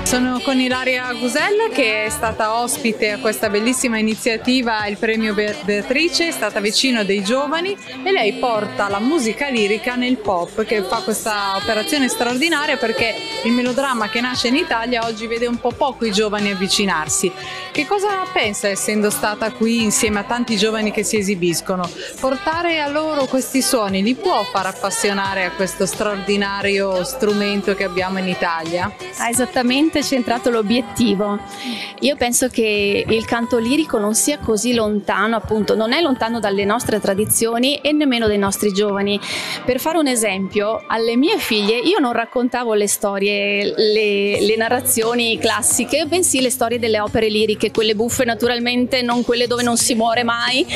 Sono con Ilaria Gusella, che è stata ospite a questa bellissima iniziativa, il premio Beatrice, è stata vicino dei giovani e lei porta la musica lirica nel pop, che fa questa operazione straordinaria perché il melodramma che nasce in Italia oggi vede un po' poco i giovani avvicinarsi. Che cosa pensa, essendo stata qui insieme a tanti giovani che si esibiscono? Portare a loro questi suoni li può far appassionare a questo straordinario strumento che abbiamo in Italia? Esattamente centrato l'obiettivo. Io penso che il canto lirico non sia così lontano, appunto, non è lontano dalle nostre tradizioni e nemmeno dai nostri giovani. Per fare un esempio, alle mie figlie io non raccontavo le storie, le narrazioni classiche, bensì le storie delle opere liriche, quelle buffe naturalmente, non quelle dove non si muore mai.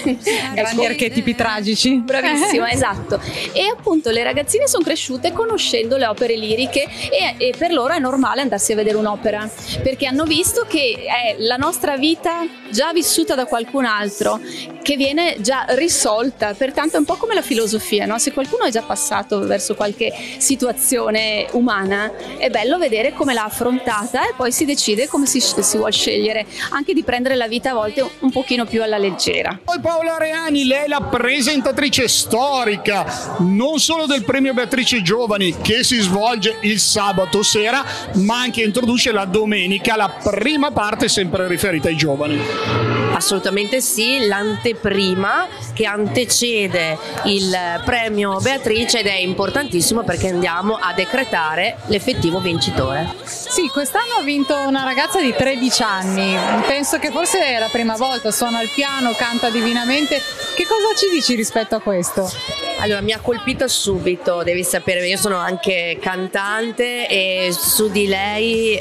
Grandi archetipi tragici. Bravissima, esatto. E appunto le ragazzine sono cresciute conoscendo le opere liriche e per loro è normale andarsi a vedere un'opera, perché hanno visto che è la nostra vita già vissuta da qualcun altro, che viene già risolta, pertanto è un po' come la filosofia, no? Se qualcuno è già passato verso qualche situazione umana, è bello vedere come l'ha affrontata e poi si decide come si vuol scegliere, anche di prendere la vita a volte un pochino più alla leggera. Poi Paola Reani, lei è la presentatrice storica non solo del premio Beatrice Giovani, che si svolge il sabato sera, ma anche introduce la domenica la prima parte sempre riferita ai giovani. Assolutamente sì, l'anteprima che antecede il premio Beatrice, ed è importantissimo perché andiamo a decretare l'effettivo vincitore. Sì, quest'anno ha vinto una ragazza di 13 anni, penso che forse è la prima volta, suona il piano, canta divinamente. Che cosa ci dici rispetto a questo? Allora, mi ha colpito subito, devi sapere, io sono anche cantante e su di lei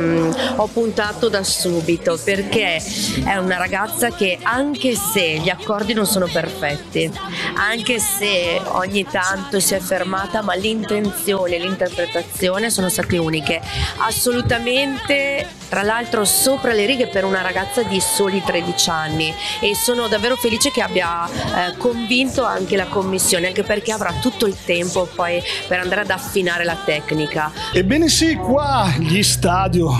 ho puntato da subito, perché è una ragazza che, anche se gli accordi non sono perfetti, anche se ogni tanto si è fermata, ma l'intenzione e l'interpretazione sono state uniche, assolutamente, tra l'altro sopra le righe per una ragazza di soli 13 anni, e sono davvero felice che abbia convinto anche la commissione, anche perché avrà tutto il tempo poi per andare ad affinare la tecnica. Ebbene sì, qua gli stadio,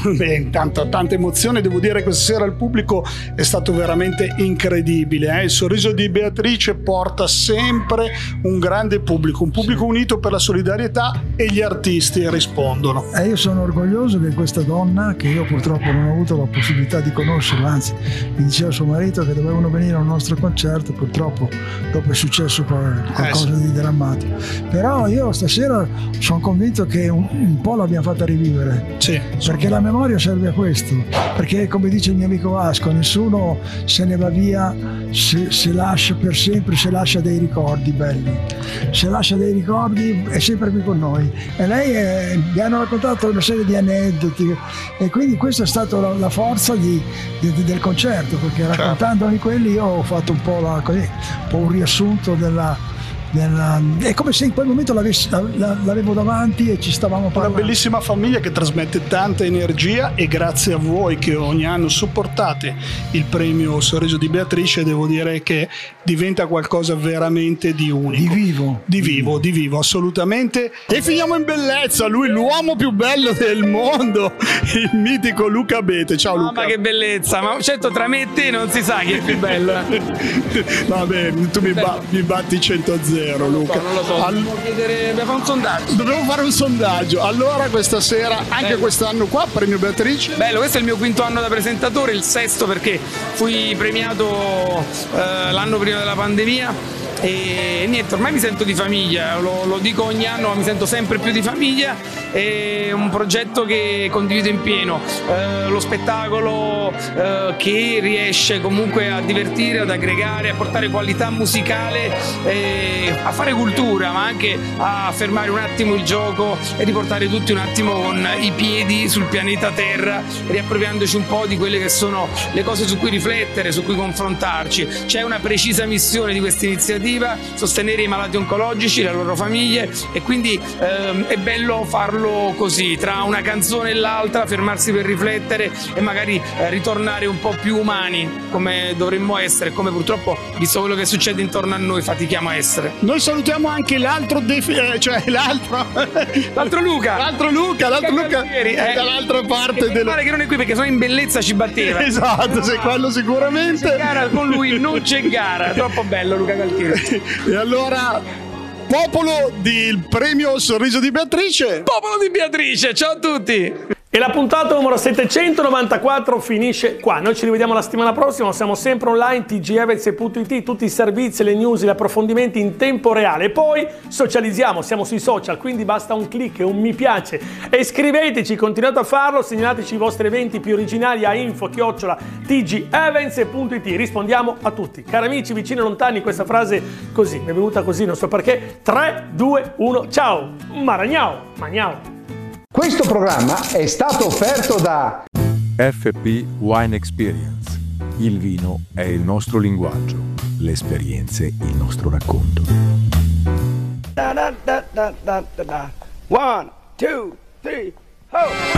tanta emozione, devo dire questa sera il pubblico è stato veramente incredibile. Il sorriso di Beatrice porta sempre un grande pubblico, un pubblico unito per la solidarietà, e gli artisti rispondono. Io sono orgoglioso che questa donna, che io purtroppo non ho avuto la possibilità di conoscerla, anzi mi diceva suo marito che dovevano venire al nostro concerto, purtroppo dopo è successo qualcosa di drammatico, però io stasera sono convinto che un po' l'abbiamo fatta rivivere, sì, perché la memoria serve a questo, perché come dice il mio amico Vasco, nessuno se ne va via se lascia per sempre, se lascia dei ricordi belli, se lascia dei ricordi è sempre qui con noi, e lei mi hanno raccontato una serie di aneddoti, e quindi questa è stata la forza del concerto, perché raccontandomi quelli io ho fatto un po' un riassunto è come se in quel momento l'avevo davanti e ci stavamo parlando. Una bellissima famiglia che trasmette tanta energia, e grazie a voi che ogni anno supportate il premio Sorriso di Beatrice, devo dire che diventa qualcosa veramente di unico, di vivo, assolutamente. E finiamo in bellezza, lui l'uomo più bello del mondo, il mitico Luca Abete. Ciao Luca. Mamma che bellezza, ma certo tra me e te non si sa chi è più bello. Vabbè, tu mi batti 100-0. Luca, non lo so. Dobbiamo fare un sondaggio. Dobbiamo fare un sondaggio. Allora questa sera, anche quest'anno qua, premio Beatrice. Bello, questo è il mio quinto anno da presentatore, il sesto perché fui premiato l'anno prima della pandemia. E niente, ormai mi sento di famiglia, lo dico ogni anno, ma mi sento sempre più di famiglia. È un progetto che condivido in pieno, lo spettacolo che riesce comunque a divertire, ad aggregare, a portare qualità musicale, a fare cultura, ma anche a fermare un attimo il gioco e riportare tutti un attimo con i piedi sul pianeta Terra, riappropriandoci un po' di quelle che sono le cose su cui riflettere, su cui confrontarci. C'è una precisa missione di questa iniziativa, iniziativa, sostenere i malati oncologici, le loro famiglie, e quindi è bello farlo così, tra una canzone e l'altra, fermarsi per riflettere e magari ritornare un po' più umani come dovremmo essere, come purtroppo, visto quello che succede intorno a noi, fatichiamo a essere. Noi salutiamo anche l'altro Luca dall'altra parte male che non è qui, perché sennò in bellezza ci batteva. Esatto, se quello sicuramente. C'è gara con lui, non c'è gara. Troppo bello Luca Galtieri. E allora, popolo del premio Sorriso di Beatrice. Popolo di Beatrice, ciao a tutti. E la puntata numero 794 finisce qua. Noi ci rivediamo la settimana prossima, siamo sempre online, tgevents.it, tutti i servizi, le news, gli approfondimenti in tempo reale. E poi socializziamo, siamo sui social, quindi basta un click e un mi piace. E iscriveteci, continuate a farlo, segnalateci i vostri eventi più originali a info@tgevents.it. Rispondiamo a tutti. Cari amici, vicini e lontani, questa frase così, mi è venuta così, non so perché. 3, 2, 1, ciao! Maragnao! Magnao! Questo programma è stato offerto da FP Wine Experience. Il vino è il nostro linguaggio, le esperienze il nostro racconto. 1, 2, 3, ho!